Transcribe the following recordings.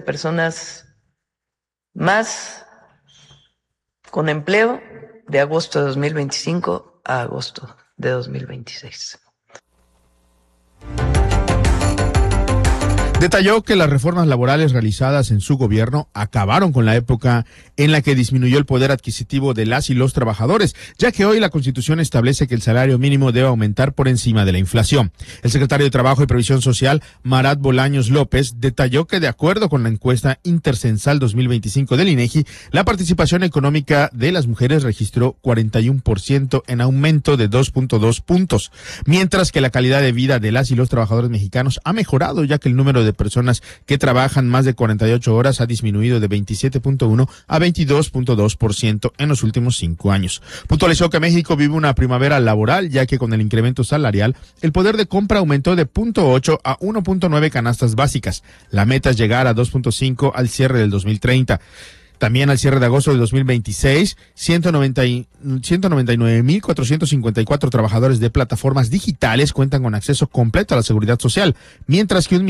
personas más con empleo de agosto de 2025 a agosto de 2026. Detalló que las reformas laborales realizadas en su gobierno acabaron con la época en la que disminuyó el poder adquisitivo de las y los trabajadores, ya que hoy la Constitución establece que el salario mínimo debe aumentar por encima de la inflación. El secretario de Trabajo y Previsión Social, Marat Bolaños López, detalló que de acuerdo con la encuesta intercensal 2025 del INEGI, la participación económica de las mujeres registró 41% en aumento de 2.2 puntos, mientras que la calidad de vida de las y los trabajadores mexicanos ha mejorado, ya que el número de personas que trabajan más de 48 horas ha disminuido de 27.1 a 22.2% en los últimos 5 años. Puntualizó que México vive una primavera laboral, ya que con el incremento salarial, el poder de compra aumentó de 0.8 a 1.9 canastas básicas. La meta es llegar a 2.5 al cierre del 2030. También al cierre de agosto de 2026, 199.454 trabajadores de plataformas digitales cuentan con acceso completo a la seguridad social, mientras que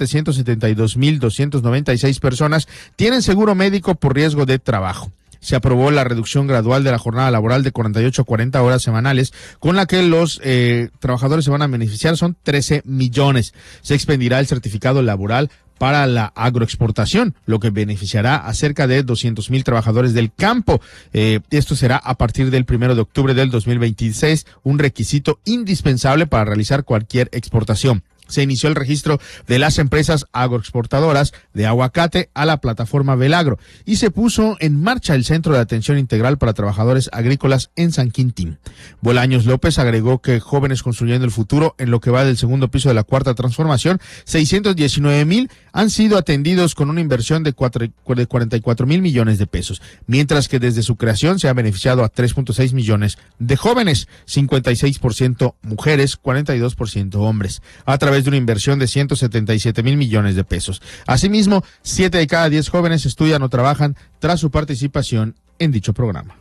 1.772.296 personas tienen seguro médico por riesgo de trabajo. Se aprobó la reducción gradual de la jornada laboral de 48 a 40 horas semanales, con la que los trabajadores se van a beneficiar, son 13 millones. Se expedirá el certificado laboral para la agroexportación, lo que beneficiará a cerca de 200,000 trabajadores del campo. Esto será a partir del 1 de octubre del 2026, un requisito indispensable para realizar cualquier exportación. Se inició el registro de las empresas agroexportadoras de aguacate a la plataforma Belagro y se puso en marcha el Centro de Atención Integral para Trabajadores Agrícolas en San Quintín. Bolaños López agregó que Jóvenes Construyendo el Futuro, en lo que va del segundo piso de la Cuarta Transformación, 619,000 han sido atendidos con una inversión de 44,000 millones de pesos, mientras que desde su creación se ha beneficiado a 3.6 millones de jóvenes, 56% mujeres, 42% hombres, a través de una inversión de 177,000 millones de pesos. Asimismo, 7 de cada 10 jóvenes estudian o trabajan tras su participación en dicho programa.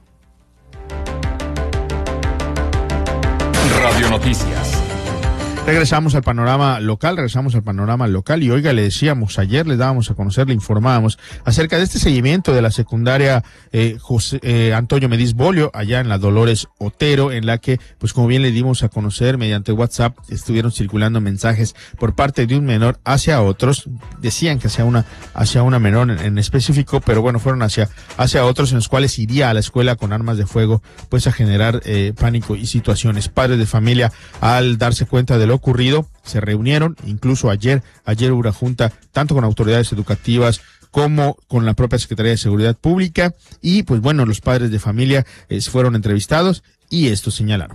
Radio Noticias. Regresamos al panorama local y oiga, le decíamos ayer, le dábamos a conocer, le informábamos acerca de este seguimiento de la secundaria Antonio Mediz Bolio, allá en la Dolores Otero, en la que, pues como bien le dimos a conocer mediante WhatsApp, estuvieron circulando mensajes por parte de un menor hacia otros, decían que hacia una menor en específico, pero bueno, fueron hacia otros en los cuales iría a la escuela con armas de fuego, pues a generar pánico y situaciones. Padres de familia, al darse cuenta de lo ocurrido, se reunieron, incluso ayer hubo una junta tanto con autoridades educativas como con la propia Secretaría de Seguridad Pública y pues bueno, los padres de familia fueron entrevistados y esto señalaron.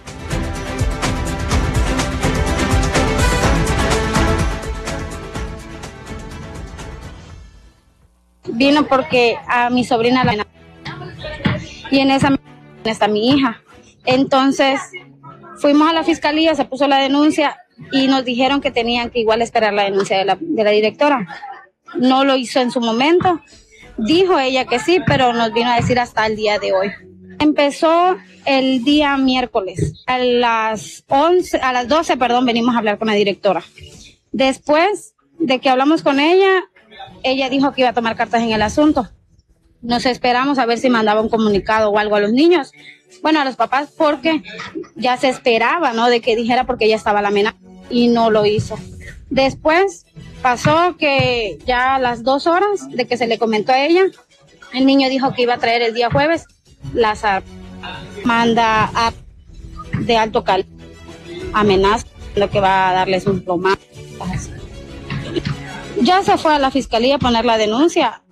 Vino porque a mi sobrina la y en esa está mi hija. Entonces fuimos a la fiscalía, se puso la denuncia y nos dijeron que tenían que igual esperar la denuncia de la directora. No lo hizo en su momento. Dijo ella que sí, pero nos vino a decir hasta el día de hoy. Empezó el día miércoles. A las 12, venimos a hablar con la directora. Después de que hablamos con ella dijo que iba a tomar cartas en el asunto. Nos esperamos a ver si mandaba un comunicado o algo a los niños. Bueno, a los papás, porque ya se esperaba, ¿no? De que dijera porque ya estaba la amenaza y no lo hizo. Después pasó que ya a las 2 horas de que se le comentó a ella, el niño dijo que iba a traer el día jueves las manda a de alto calibre, amenaza, lo que va a darles un plomazo. Ya se fue a la fiscalía a poner la denuncia.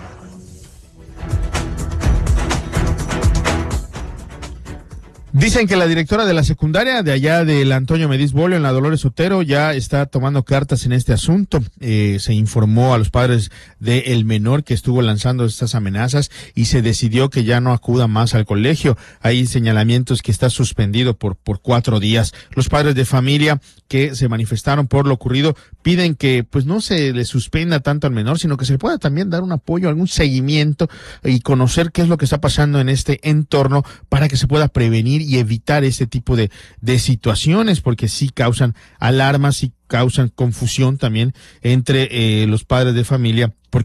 Dicen que la directora de la secundaria de allá del Antonio Mediz Bolio en la Dolores Otero ya está tomando cartas en este asunto. Se informó a los padres del menor que estuvo lanzando estas amenazas y se decidió que ya no acuda más al colegio. Hay señalamientos que está suspendido por 4 días. Los padres de familia que se manifestaron por lo ocurrido piden que pues no se le suspenda tanto al menor, sino que se le pueda también dar un apoyo, algún seguimiento y conocer qué es lo que está pasando en este entorno para que se pueda prevenir y evitar este tipo de situaciones, porque sí causan alarmas, sí causan confusión también entre los padres de familia.